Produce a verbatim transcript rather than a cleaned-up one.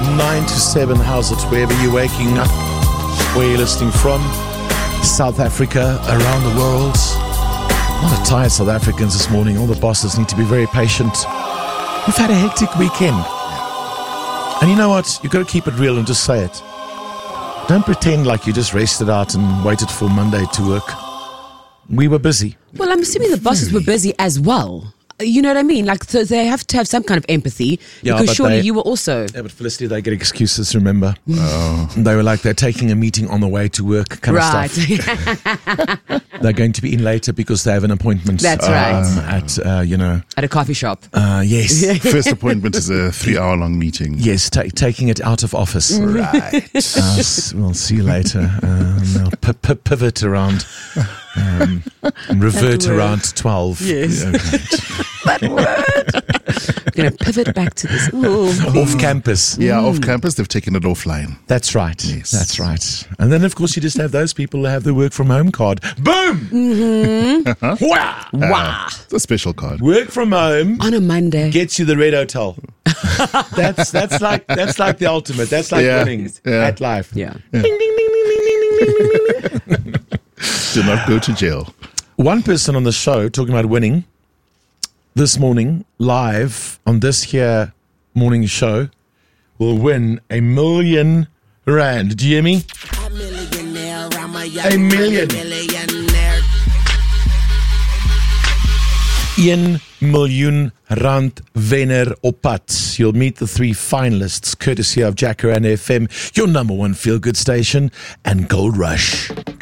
nine to seven. How's it? Wherever you're waking up, where you're listening from, South Africa, around the world. A lot of tired South Africans this morning. All the bosses need to be very patient. We've had a hectic weekend. And you know what? You've got to keep it real and just say it. Don't pretend like you just rested out and waited for Monday to work. We were busy. Well, I'm assuming the bosses were busy as well. You know what I mean? Like, so they have to have some kind of empathy, Yeah, because but surely they- you were also. Yeah, but Felicity, they get excuses, remember? Oh. They were like, they're taking a meeting on the way to work kind Right. of stuff. They're going to be in later because they have an appointment. That's um, right. At, uh, you know, At a coffee shop. uh, yes. First appointment is a three-hour-long meeting. Yes, ta- taking it out of office. Right. Uh, s- we'll see you later. Um, I'll p- p- pivot around, um, and revert word. around twelve. Yes. Yeah, okay. That word. We're going to pivot back to this. Ooh. Off campus. Yeah, off campus, they've taken it offline. That's right. Yes. That's right. And then, of course, you just have those people who have the work from home card. Boom! Mm-hmm. Wow! Wow. It's a special card. Work from home On a Monday. gets you the Red Hotel. that's that's like that's like the ultimate. That's like Yeah. winning Yeah. at life. Yeah. Ding, ding, ding, ding, ding, ding, ding, ding, ding. Do not go to jail. One person on the show talking about winning this morning, live on this here morning show, will win a million rand. Do you hear me? A millionaire, I'm a young A million. millionaire. one miljoen rand wenner op pad. You'll meet the three finalists, courtesy of Jacaranda F M, your number one feel-good station, and Gold Rush.